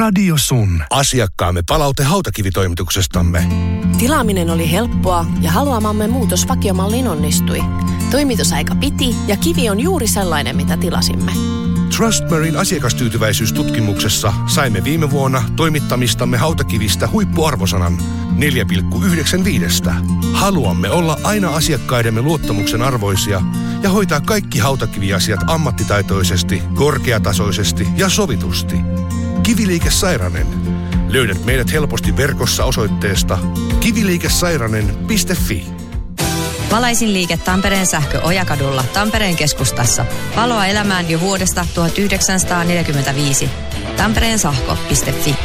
Radio Sun. Asiakkaamme palaute hautakivitoimituksestamme. Tilaaminen oli helppoa ja haluamamme muutos vakiomalliin onnistui. Toimitusaika piti ja kivi on juuri sellainen, mitä tilasimme. Trustmarine asiakastyytyväisyystutkimuksessa saimme viime vuonna toimittamistamme hautakivistä huippuarvosanan 4,95. Haluamme olla aina asiakkaidemme luottamuksen arvoisia ja hoitaa kaikki hautakiviasiat ammattitaitoisesti, korkeatasoisesti ja sovitusti. Kiviliike Sairanen. Löydät meidät helposti verkossa osoitteesta kiviliikesairanen.fi. Valaisin liike Tampereen sähkö Ojakadulla Tampereen keskustassa. Valoa elämään jo vuodesta 1945. tampereensahko.fi.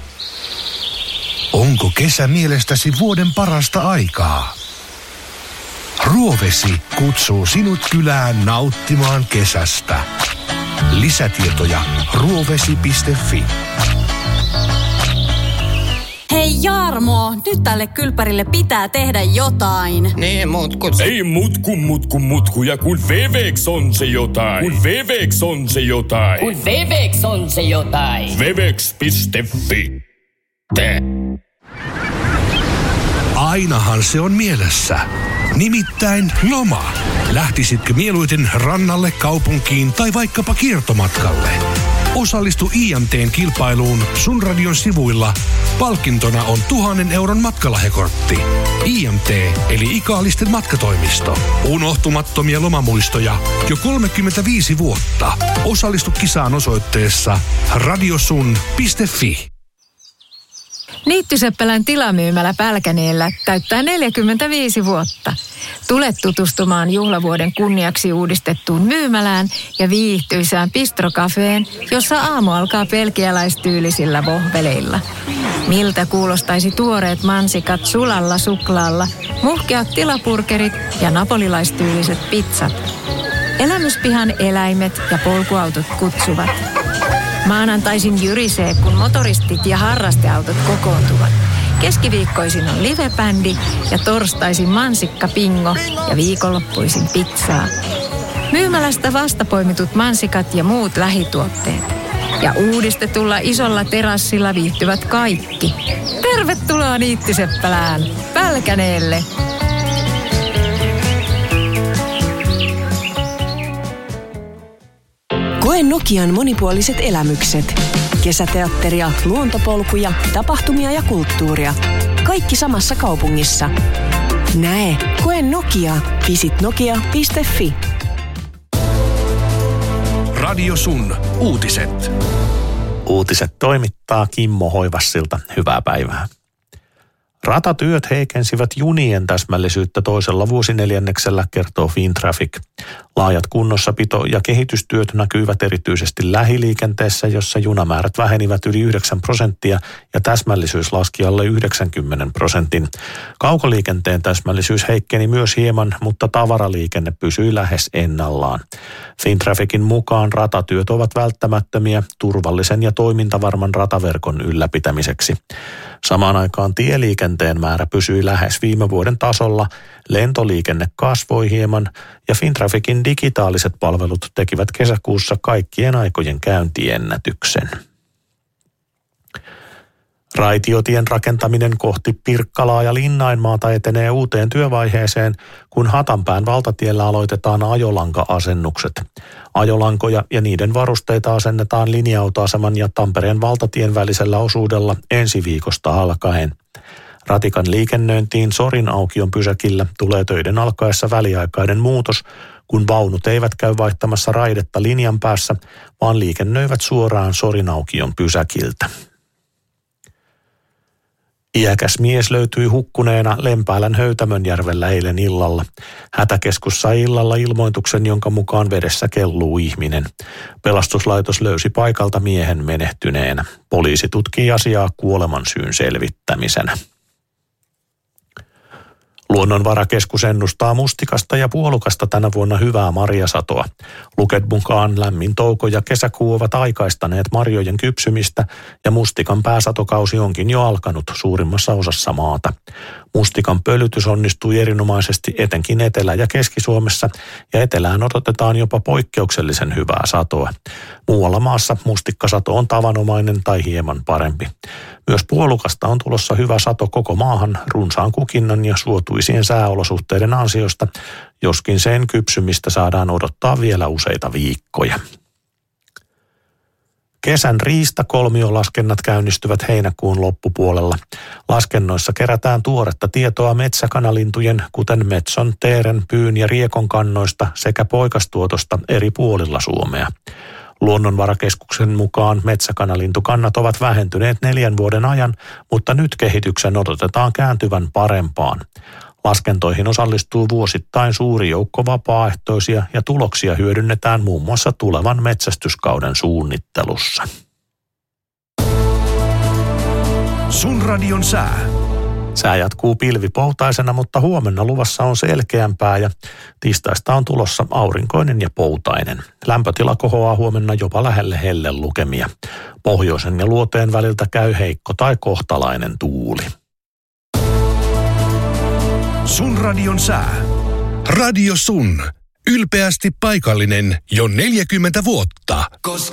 Onko kesä mielestäsi vuoden parasta aikaa? Ruovesi kutsuu sinut kylään nauttimaan kesästä. Lisätietoja ruovesi.fi. Hei Jarmo, nyt tälle kylpärille pitää tehdä jotain. Niin, Ei mutku, ja kun Wevex on se jotain. Kun Wevex on se jotain. Kun Wevex on se jotain. Wevex.fi. Ainahan se on mielessä. Nimittäin loma. Lähtisitkö mieluiten rannalle, kaupunkiin tai vaikkapa kiertomatkalle? Osallistu IMT:n kilpailuun Sun Radion sivuilla. Palkintona on 1,000 euron matkalahjakortti. IMT eli Ikaalisten matkatoimisto. Unohtumattomia lomamuistoja jo 35 vuotta. Osallistu kisaan osoitteessa radiosun.fi. Niittyseppälän tilamyymälä Pälkäneellä täyttää 45 vuotta. Tule tutustumaan juhlavuoden kunniaksi uudistettuun myymälään ja viihtyisään bistrokafeen, jossa aamu alkaa belgialaistyylisillä vohveleilla. Miltä kuulostaisi tuoreet mansikat sulalla suklaalla, muhkeat tilapurkerit ja napolilaistyyliset pizzat. Elämyspihan eläimet ja polkuautot kutsuvat. Maanantaisin jyrisee, kun motoristit ja harrasteautot kokoontuvat. Keskiviikkoisin on livebändi ja torstaisin mansikka pingo ja viikonloppuisin pizzaa. Myymälästä vastapoimitut mansikat ja muut lähituotteet. Ja uudistetulla isolla terassilla viihtyvät kaikki. Tervetuloa Niittyseppälään, Pälkäneelle! Koe Nokian monipuoliset elämykset. Kesäteatteria, luontopolkuja, tapahtumia ja kulttuuria. Kaikki samassa kaupungissa. Näe, koe Nokia. Visit nokia.fi. Radio Sun. Uutiset. Uutiset toimittaa Kimmo Hoivassilta. Hyvää päivää. Ratatyöt heikensivät junien täsmällisyyttä toisella vuosineljänneksellä, kertoo Fintraffic. Laajat kunnossapito- ja kehitystyöt näkyivät erityisesti lähiliikenteessä, jossa junamäärät vähenivät yli 9% ja täsmällisyys laski alle 90%. Kaukoliikenteen täsmällisyys heikkeni myös hieman, mutta tavaraliikenne pysyi lähes ennallaan. Fintrafficin mukaan ratatyöt ovat välttämättömiä turvallisen ja toimintavarman rataverkon ylläpitämiseksi. Samaan aikaan tieliikenteen määrä pysyi lähes viime vuoden tasolla, lentoliikenne kasvoi hieman ja Fintrafficin digitaaliset palvelut tekivät kesäkuussa kaikkien aikojen käyntiennätyksen. Raitiotien rakentaminen kohti Pirkkalaa ja Linnainmaata etenee uuteen työvaiheeseen, kun Hatanpään valtatiellä aloitetaan ajolanka-asennukset. Ajolankoja ja niiden varusteita asennetaan linja-autoaseman ja Tampereen valtatien välisellä osuudella ensi viikosta alkaen. Ratikan liikennöintiin Sorin aukion pysäkillä tulee töiden alkaessa väliaikainen muutos, kun vaunut eivät käy vaihtamassa raidetta linjan päässä, vaan liikennöivät suoraan Sorin aukion pysäkiltä. Iäkäs mies löytyi hukkuneena Lempäälän Höytämönjärvellä eilen illalla. Hätäkeskus sai illalla ilmoituksen, jonka mukaan vedessä kelluu ihminen. Pelastuslaitos löysi paikalta miehen menehtyneenä. Poliisi tutkii asiaa kuolemansyyn selvittämisenä. Luonnonvarakeskus ennustaa mustikasta ja puolukasta tänä vuonna hyvää marjasatoa. Luket mukaan lämmin touko ja kesäkuu ovat aikaistaneet marjojen kypsymistä ja mustikan pääsatokausi onkin jo alkanut suurimmassa osassa maata. Mustikan pölytys onnistui erinomaisesti etenkin Etelä- ja Keski-Suomessa ja etelään odotetaan jopa poikkeuksellisen hyvää satoa. Muualla maassa mustikkasato on tavanomainen tai hieman parempi. Myös puolukasta on tulossa hyvä sato koko maahan runsaan kukinnan ja suotuisien sääolosuhteiden ansiosta, joskin sen kypsymistä saadaan odottaa vielä useita viikkoja. Kesän riistakolmiolaskennat käynnistyvät heinäkuun loppupuolella. Laskennoissa kerätään tuoretta tietoa metsäkanalintujen, kuten metson, teeren, pyyn ja riekon kannoista sekä poikastuotosta eri puolilla Suomea. Luonnonvarakeskuksen mukaan metsäkanalintukannat ovat vähentyneet 4 vuoden ajan, mutta nyt kehityksen odotetaan kääntyvän parempaan. Laskentoihin osallistuu vuosittain suuri joukko vapaaehtoisia ja tuloksia hyödynnetään muun muassa tulevan metsästyskauden suunnittelussa. Sun radion sää. Sää jatkuu pilvipoutaisena, mutta huomenna luvassa on selkeämpää ja tiistaista on tulossa aurinkoinen ja poutainen. Lämpötila kohoaa huomenna jopa lähelle hellelukemia. Pohjoisen ja luoteen väliltä käy heikko tai kohtalainen tuuli. Sun radion sää. Radio Sun. Ylpeästi paikallinen jo 40 vuotta.